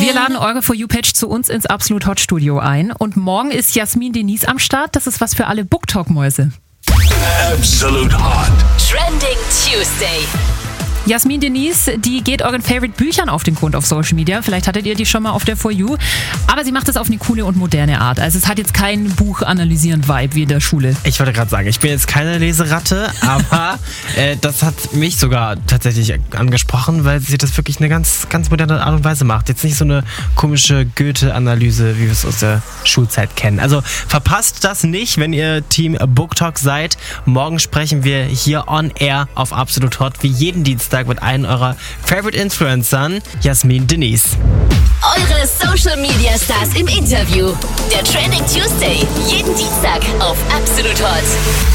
Wir laden eure For You-Page zu uns ins Absolut Hot Studio ein. Und morgen ist Jasmin Denise am Start. Das ist was für alle BookTok-Mäuse. Absolute Hot. Trending Tuesday. Jasmin Denise, die geht euren Favorite-Büchern auf den Grund auf Social Media. Vielleicht hattet ihr die schon mal auf der For You. Aber sie macht das auf eine coole und moderne Art. Also es hat jetzt keinen Buch-analysieren-Vibe wie in der Schule. Ich wollte gerade sagen, ich bin jetzt keine Leseratte, aber das hat mich sogar tatsächlich angesprochen, weil sie das wirklich eine ganz, ganz moderne Art und Weise macht. Jetzt nicht so eine komische Goethe-Analyse, wie wir es aus der Schulzeit kennen. Also verpasst das nicht, wenn ihr Team BookTok seid. Morgen sprechen wir hier on air auf Absolut Hot wie jeden Dienstag mit einem eurer Favorite Influencern, Jasmin Denise. Eure Social Media Stars im Interview. Der Trending Tuesday. Jeden Dienstag auf Absolut Hot.